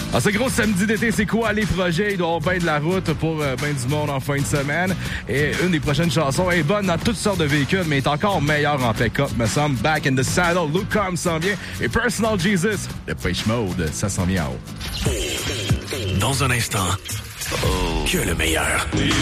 Ah, ce gros samedi d'été, c'est quoi les projets? Il doit y avoir bien de la route pour bien du monde en fin de semaine. Et une des prochaines chansons est bonne dans toutes sortes de véhicules, mais est encore meilleure en pick-up, me semble. Back in the Saddle, Luke Combs s'en vient. Et Personal Jesus, le Pitch Mode, ça s'en vient en haut. Dans un instant, que le meilleur.